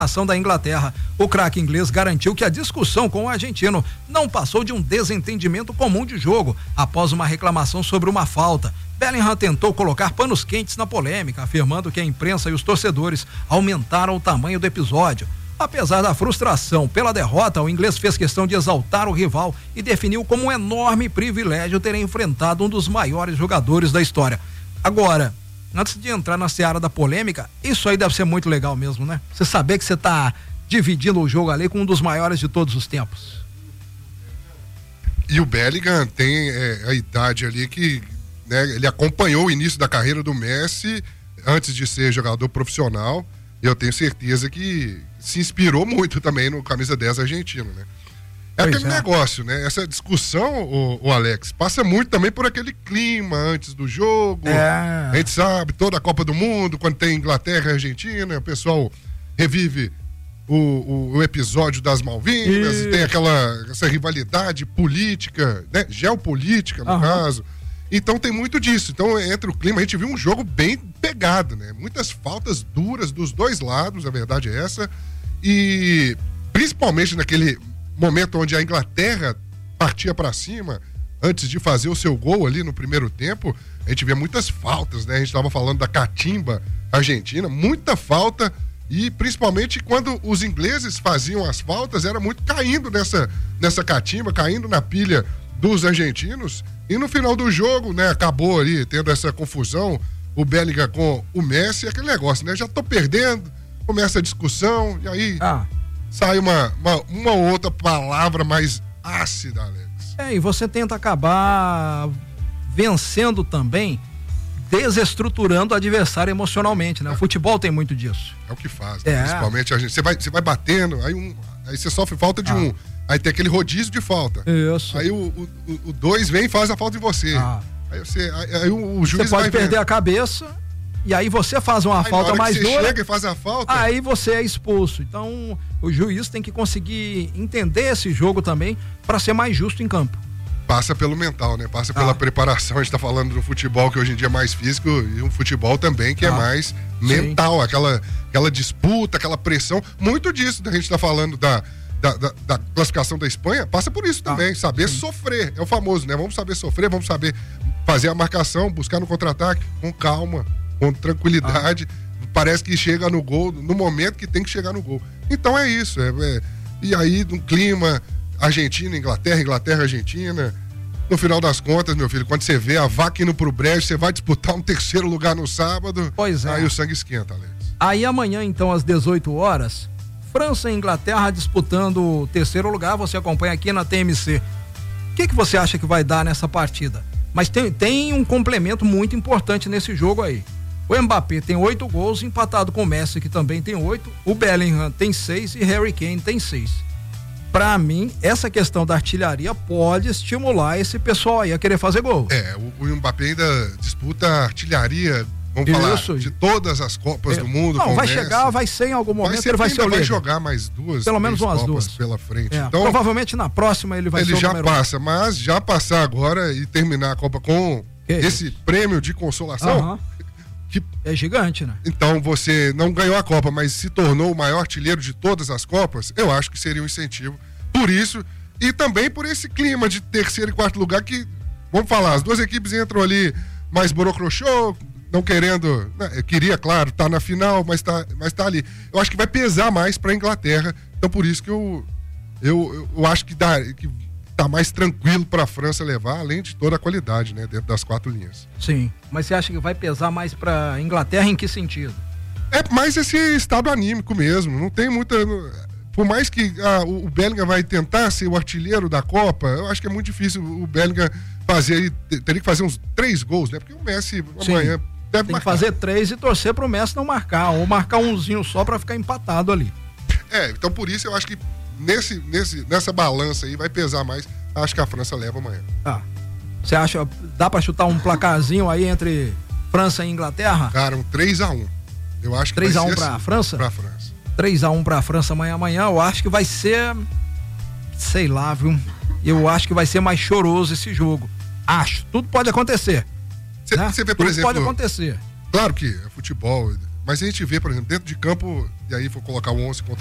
ação da Inglaterra. O craque inglês garantiu que a discussão com o argentino não passou de um desentendimento comum de jogo, após uma reclamação sobre uma falta. Bellingham tentou colocar panos quentes na polêmica, afirmando que a imprensa e os torcedores aumentaram o tamanho do episódio. Apesar da frustração pela derrota, o inglês fez questão de exaltar o rival e definiu como um enorme privilégio ter enfrentado um dos maiores jogadores da história. Agora, antes de entrar na seara da polêmica, isso aí deve ser muito legal mesmo, né? Você saber que você tá dividindo o jogo ali com um dos maiores de todos os tempos. E o Bellingham tem a idade ali que, né, ele acompanhou o início da carreira do Messi antes de ser jogador profissional. E eu tenho certeza que se inspirou muito também no camisa 10 argentino, né? Aquele negócio, né? Essa discussão, o Alex, passa muito também por aquele clima antes do jogo. A gente sabe, toda a Copa do Mundo, quando tem Inglaterra e Argentina, o pessoal revive o episódio das Malvinas, e tem essa rivalidade política, né? Geopolítica, no caso. Então tem muito disso. Então, entre o clima, a gente viu um jogo bem pegado, né? Muitas faltas duras dos dois lados, a verdade é essa. E principalmente naquele momento onde a Inglaterra partia para cima, antes de fazer o seu gol ali no primeiro tempo, a gente via muitas faltas, né? A gente estava falando da catimba argentina, muita falta, e principalmente quando os ingleses faziam as faltas, era muito caindo nessa catimba, caindo na pilha dos argentinos. E no final do jogo, né, acabou ali tendo essa confusão, o Bellingham com o Messi, aquele negócio, né? Já tô perdendo, começa a discussão, e aí sai uma outra palavra mais ácida, Alex. E você tenta acabar vencendo também, desestruturando o adversário emocionalmente, né? O futebol tem muito disso. É o que faz, né? Principalmente a gente. Você vai batendo, aí você sofre falta de um. Aí tem aquele rodízio de falta. Isso. Aí o dois vem e faz a falta em você. Aí o juiz você pode perder a cabeça, e aí você faz uma falta mais dura. Você chega e faz a falta. Aí você é expulso. Então, o juiz tem que conseguir entender esse jogo também para ser mais justo em campo. Passa pelo mental, né? Passa pela preparação. A gente tá falando do futebol que hoje em dia é mais físico, e um futebol também que é mais mental. Aquela disputa, aquela pressão. Muito disso, a gente tá falando da classificação da Espanha, passa por isso também, saber sofrer, é o famoso, né? Vamos saber sofrer, vamos saber fazer a marcação, buscar no contra-ataque, com calma, com tranquilidade, parece que chega no gol, no momento que tem que chegar no gol. Então é isso, e aí no clima, Argentina, Inglaterra, Argentina, no final das contas, meu filho, quando você vê a vaca indo pro brejo, você vai disputar um terceiro lugar no sábado, aí o sangue esquenta, Alex. Aí amanhã, então, às 18 horas, França e Inglaterra disputando o terceiro lugar, você acompanha aqui na TMC. O que você acha que vai dar nessa partida? Mas tem um complemento muito importante nesse jogo aí. O Mbappé tem 8 gols, empatado com o Messi, que também tem 8. O Bellingham tem 6 e Harry Kane tem 6. Pra mim, essa questão da artilharia pode estimular esse pessoal aí a querer fazer gol. O Mbappé ainda disputa a artilharia, vamos falar, de todas as Copas do Mundo. Não, vai chegar, vai ser em algum momento, ele vai ser o líder. Vai jogar mais duas, pelo menos umas Copas duas pela frente. Então, provavelmente na próxima ele vai ser o número 1. Ele já passa, mas já passar agora e terminar a Copa com esse prêmio de consolação, que é gigante, né? Então você não ganhou a Copa, mas se tornou o maior artilheiro de todas as Copas, eu acho que seria um incentivo por isso, e também por esse clima de terceiro e quarto lugar que, vamos falar, as duas equipes entram ali mais borocrochô, não querendo, né, queria, claro, tá na final, mas tá ali. Eu acho que vai pesar mais pra Inglaterra, então por isso que eu acho que tá mais tranquilo pra França levar, além de toda a qualidade, né, dentro das 4 linhas. Sim, mas você acha que vai pesar mais pra Inglaterra em que sentido? É mais esse estado anímico mesmo, não tem muita... Por mais que o Bellingham vai tentar ser o artilheiro da Copa, eu acho que é muito difícil o Bellingham fazer, teria que fazer uns 3 gols, né? Porque o Messi amanhã deve tem marcar. Que fazer 3 e torcer pro Messi não marcar, ou marcar umzinho só pra ficar empatado ali. Então por isso eu acho que nessa balança aí vai pesar mais, acho que a França leva amanhã. Você acha, dá pra chutar um placarzinho aí entre França e Inglaterra? Cara, um 3-1. Eu acho que 3-1 pra França? Pra França. 3-1 pra França amanhã, eu acho que vai ser, sei lá, viu? Eu acho que vai ser mais choroso esse jogo. Acho, tudo pode acontecer. Você vê, por exemplo... pode acontecer. Claro que é futebol, mas a gente vê, por exemplo, dentro de campo, e aí for colocar o 11 contra